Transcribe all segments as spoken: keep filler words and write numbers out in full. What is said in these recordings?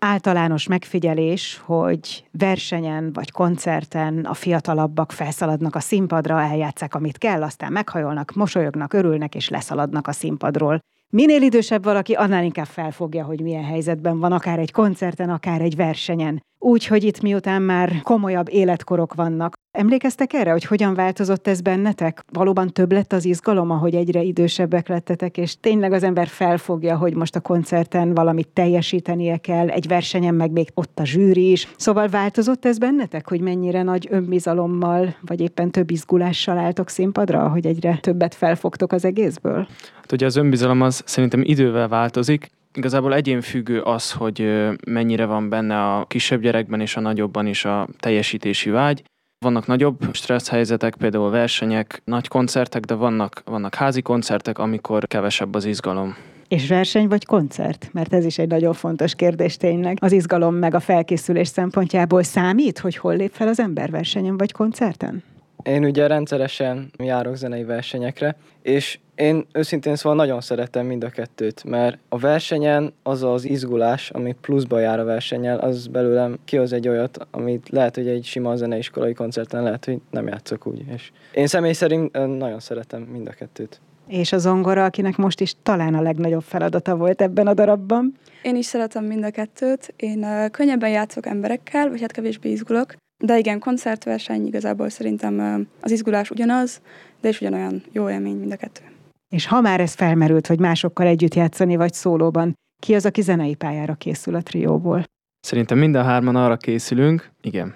általános megfigyelés, hogy versenyen vagy koncerten a fiatalabbak felszaladnak a színpadra, eljátsszák, amit kell, aztán meghajolnak, mosolyognak, örülnek és leszaladnak a színpadról. Minél idősebb valaki, annál inkább felfogja, hogy milyen helyzetben van, akár egy koncerten, akár egy versenyen. Úgyhogy itt miután már komolyabb életkorok vannak. Emlékeztek erre, hogy hogyan változott ez bennetek? Valóban több lett az izgalom, ahogy egyre idősebbek lettetek, és tényleg az ember felfogja, hogy most a koncerten valamit teljesítenie kell, egy versenyen meg még ott a zsűri is. Szóval változott ez bennetek, hogy mennyire nagy önbizalommal, vagy éppen több izgulással álltok színpadra, hogy egyre többet felfogtok az egészből? Hát ugye az önbizalom az szerintem idővel változik. Igazából egyénfüggő az, hogy mennyire van benne a kisebb gyerekben és a nagyobban is a teljesítési vágy. Vannak nagyobb stressz helyzetek, például versenyek, nagy koncertek, de vannak, vannak házi koncertek, amikor kevesebb az izgalom. És verseny vagy koncert? Mert ez is egy nagyon fontos kérdés tényleg. Az izgalom meg a felkészülés szempontjából számít, hogy hol lép fel az ember, versenyen vagy koncerten? Én ugye rendszeresen járok zenei versenyekre, és én őszintén szóval nagyon szeretem mind a kettőt, mert a versenyen az az izgulás, ami pluszba jár a versennyel, az belőlem kihoz egy olyat, amit lehet, hogy egy sima zeneiskolai koncerten lehet, hogy nem játszok úgy. És én személy szerint nagyon szeretem mind a kettőt. És a zongora, akinek most is talán a legnagyobb feladata volt ebben a darabban? Én is szeretem mind a kettőt. Én uh, könnyebben játszok emberekkel, vagy hát kevésbé izgulok. De igen, koncertverseny igazából szerintem uh, az izgulás ugyanaz, de is ugyanolyan jó élmény mind a kettő. És ha már ez felmerült, hogy másokkal együtt játszani vagy szólóban, ki az, aki zenei pályára készül a trióból? Szerintem mind a hárman arra készülünk, igen.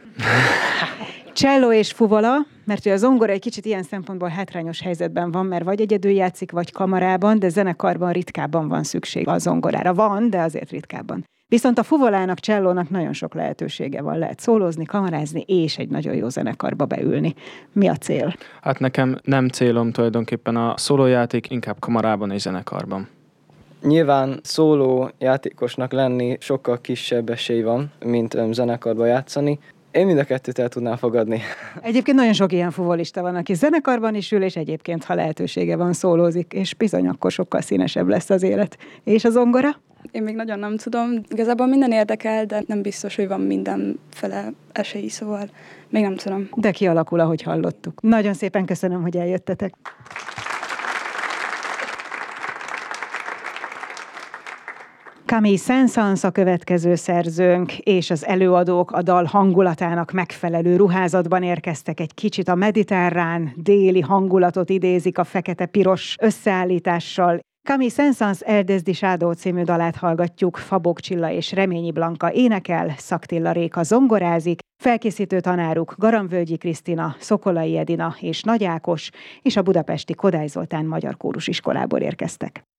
Cselló és fuvola, mert ugye a zongora egy kicsit ilyen szempontból hátrányos helyzetben van, mert vagy egyedül játszik, vagy kamarában, de zenekarban ritkábban van szükség a zongorára. Van, de azért ritkábban. Viszont a fuvolának, csellónak nagyon sok lehetősége van. Lehet szólózni, kamarázni, és egy nagyon jó zenekarba beülni. Mi a cél? Hát nekem nem célom tulajdonképpen a szólójáték, inkább kamarában és zenekarban. Nyilván szóló játékosnak lenni sokkal kisebb esély van, mint zenekarba játszani. Én mind a kettőt el tudnám fogadni. Egyébként nagyon sok ilyen fuvolista van, aki zenekarban is ül, és egyébként, ha lehetősége van, szólózik, és bizony akkor sokkal színesebb lesz az élet. És a zongora? Én még nagyon nem tudom. Igazából minden érdekel, de nem biztos, hogy van mindenfele esély, szóval még nem tudom. De kialakul, ahogy hallottuk. Nagyon szépen köszönöm, hogy eljöttetek. Camille Saint-Saëns a következő szerzőnk, és az előadók a dal hangulatának megfelelő ruházatban érkeztek, egy kicsit a mediterrán, déli hangulatot idézik a fekete-piros összeállítással. Camille Saint-Saëns Eldezdi Shadow című dalát hallgatjuk, Fabók Csilla és Reményi Blanka énekel, Szaktilla Réka zongorázik, felkészítő tanáruk Garamvölgyi Krisztina, Szokolai Edina és Nagy Ákos, és a budapesti Kodály Zoltán Magyar Kórusiskolából érkeztek.